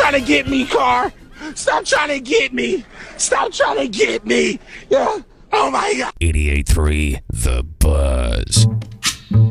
trying to get me, car. Stop trying to get me. Stop trying to get me. Yeah. Oh my God. 88.3 The Buzz.